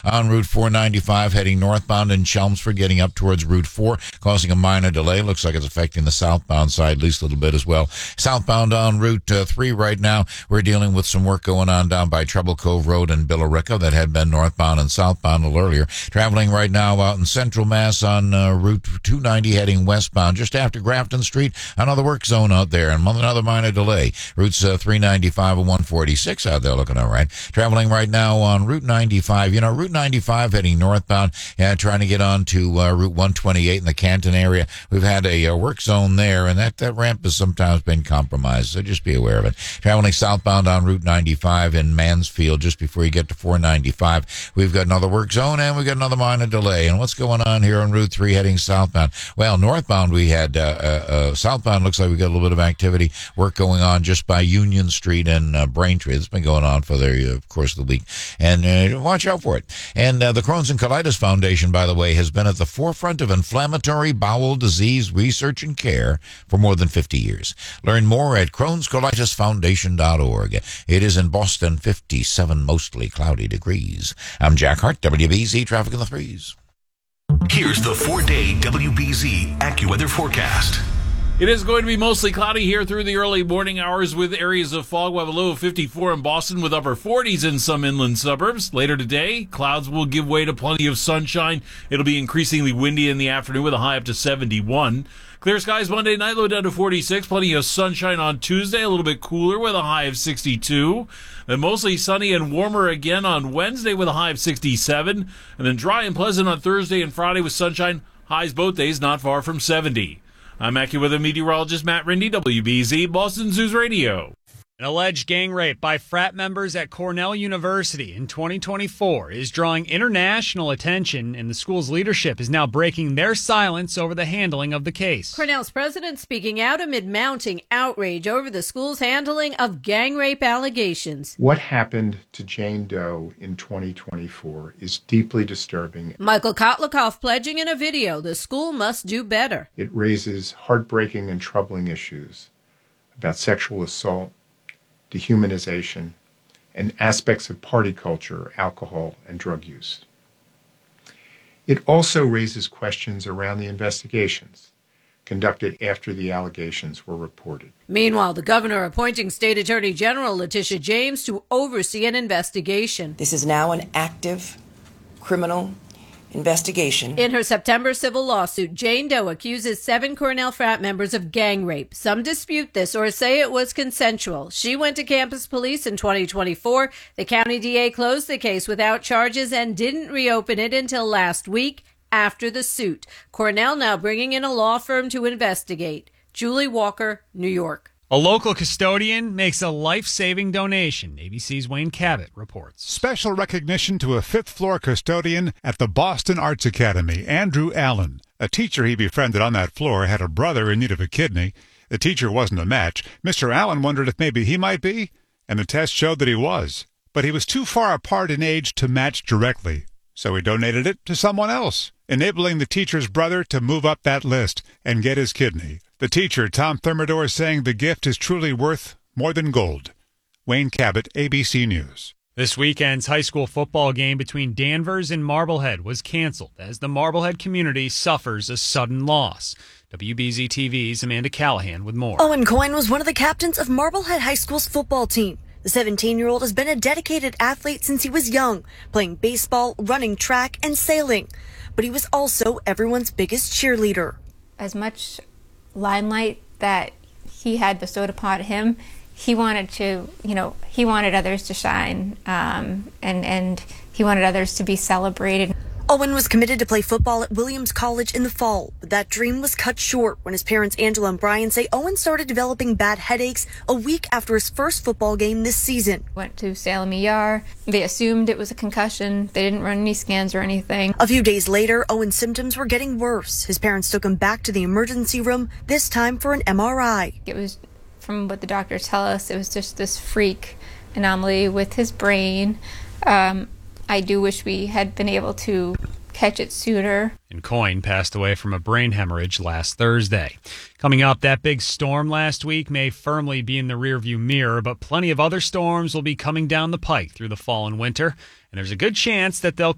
on Route 495 heading northbound in Chelmsford, getting up towards Route 4, causing a minor delay. Looks like it's affecting the southbound side at least a little bit as well. Southbound on Route 3 right now, we're dealing with some work going on down by Treble Cove Road in Billerica that had been northbound and southbound a little earlier. Traveling right now out in Central Mass on Route 290 heading westbound just after Grafton Street. Another work zone out there and another minor delay. Routes 395 and 146 out there looking all right. Traveling right now on Route 95. Route 95 heading northbound, trying to get on to Route 128 in the Canton area. We've had a work zone there, and that ramp has sometimes been compromised, so just be aware of it. Traveling southbound on Route 95 in Mansfield just before you get to 495. We've got another work zone, and we've got another minor delay. And what's going on here on Route 3 heading southbound? Well, northbound we had, southbound looks like we got a little bit of activity, work going on just by Union Street and Braintree. It's been going on for the course of the week. And watch out for it. And the Crohn's and Colitis Foundation, by the way, has been at the forefront of inflammatory bowel disease research and care for more than 50 years. Learn more at Crohn'sColitisFoundation.org. It is in Boston, 57 mostly cloudy degrees. I'm Jack Hart, WBZ Traffic in the Threes. Here's the 4-day WBZ AccuWeather forecast. It is going to be mostly cloudy here through the early morning hours with areas of fog. We'll have a low of 54 in Boston with upper 40s in some inland suburbs. Later today, clouds will give way to plenty of sunshine. It'll be increasingly windy in the afternoon with a high up to 71. Clear skies Monday night, low down to 46. Plenty of sunshine on Tuesday, a little bit cooler with a high of 62. Then mostly sunny and warmer again on Wednesday with a high of 67. And then dry and pleasant on Thursday and Friday with sunshine. Highs both days not far from 70. I'm AccuWeather meteorologist Matt Rindy, WBZ Boston News Radio. An alleged gang rape by frat members at Cornell University in 2024 is drawing international attention, and the school's leadership is now breaking their silence over the handling of the case. Cornell's president speaking out amid mounting outrage over the school's handling of gang rape allegations. What happened to Jane Doe in 2024 is deeply disturbing. Michael Kotlikoff pledging in a video the school must do better. It raises heartbreaking and troubling issues about sexual assault, dehumanization, and aspects of party culture, alcohol, and drug use. It also raises questions around the investigations conducted after the allegations were reported. Meanwhile, the governor appointing State Attorney General Letitia James to oversee an investigation. This is now an active criminal investigation. In her September civil lawsuit, Jane Doe accuses 7 Cornell frat members of gang rape. Some dispute this or say it was consensual. She went to campus police in 2024. The county DA closed the case without charges and didn't reopen it until last week after the suit. Cornell now bringing in a law firm to investigate. Julie Walker, New York. A local custodian makes a life-saving donation. ABC's Wayne Cabot reports. Special recognition to a fifth-floor custodian at the Boston Arts Academy, Andrew Allen. A teacher he befriended on that floor had a brother in need of a kidney. The teacher wasn't a match. Mr. Allen wondered if maybe he might be, and the test showed that he was. But he was too far apart in age to match directly, so he donated it to someone else, enabling the teacher's brother to move up that list and get his kidney. The teacher, Tom Thermidor, saying the gift is truly worth more than gold. Wayne Cabot, ABC News. This weekend's high school football game between Danvers and Marblehead was canceled as the Marblehead community suffers a sudden loss. WBZ TV's Amanda Callahan with more. Owen Coyne was one of the captains of Marblehead High School's football team. The 17-year-old has been a dedicated athlete since he was young, playing baseball, running track, and sailing. But he was also everyone's biggest cheerleader. As much limelight that he had bestowed upon him, he wanted to, he wanted others to shine, and he wanted others to be celebrated. Owen was committed to play football at Williams College in the fall, but that dream was cut short when his parents Angela and Brian say Owen started developing bad headaches a week after his first football game this season. Went to Salem ER. They assumed it was a concussion. They didn't run any scans or anything. A few days later, Owen's symptoms were getting worse. His parents took him back to the emergency room, this time for an MRI. It was, from what the doctors tell us, it was just this freak anomaly with his brain. I do wish we had been able to catch it sooner. And Coyne passed away from a brain hemorrhage last Thursday. Coming up, that big storm last week may firmly be in the rearview mirror, but plenty of other storms will be coming down the pike through the fall and winter. And there's a good chance that they'll